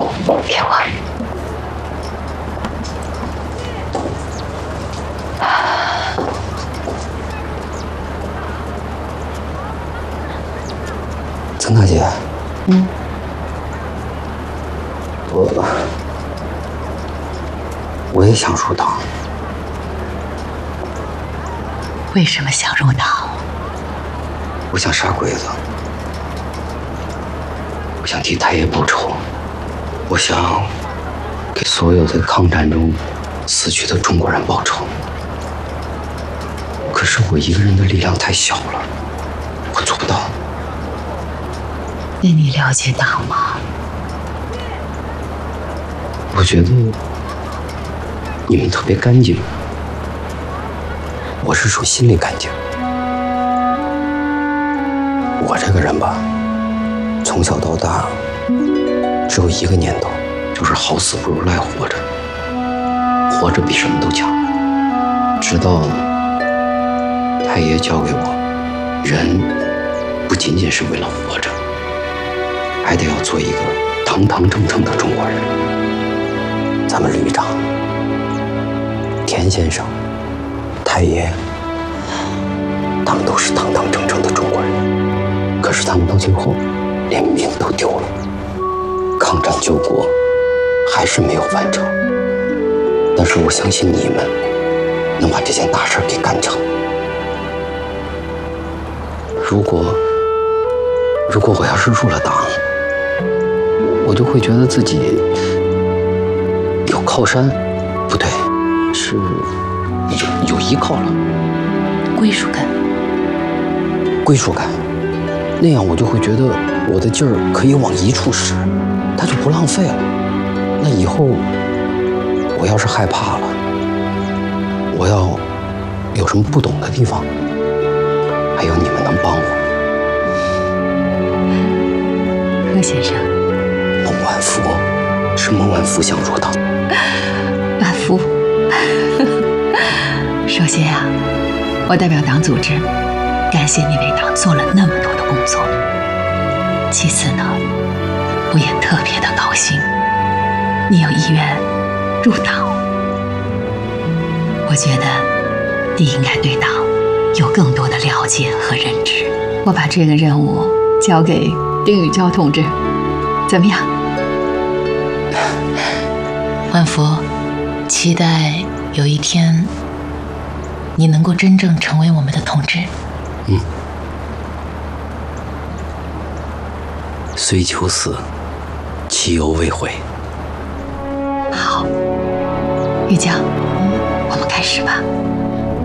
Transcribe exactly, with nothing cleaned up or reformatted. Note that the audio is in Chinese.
给我。 曾大姐， 嗯， 我我也想入党。 为什么想入党？ 我想杀鬼子，我想替太爷报仇，我想给所有在抗战中死去的中国人报仇。可是我一个人的力量太小了，我做不到。 那你了解党吗？ 我觉得你们特别干净，我是说心里干净。我这个人吧，从小到大只有一个念头，就是好死不如赖活着，活着比什么都强。直到太爷教给我，人不仅仅是为了活着，还得要做一个堂堂正正的中国人。咱们旅长、田先生、太爷，他们都是堂堂正正的中国人。可是他们到最后连命都丢了，抗战救国还是没有完成。但是我相信你们能把这件大事给干成。如果如果我要是入了党，我就会觉得自己有靠山，不对，是有有依靠了， 归属感， 归属感。那样我就会觉得我的劲儿可以往一处使，它就不浪费了。那以后我要是害怕了，我要有什么不懂的地方，还有你们能帮我。 贺先生， 孟晚夫是孟晚夫想入党。 晚夫，首先啊，我代表党组织感谢你为党做了那么多的工作。其次呢，我也特别的高兴，你有意愿入党。我觉得你应该对党有更多的了解和认知。我把这个任务交给丁宇娇同志，怎么样？万福，期待有一天你能够真正成为我们的同志。 嗯，虽求死，其犹未悔。 好，玉江，我们开始吧。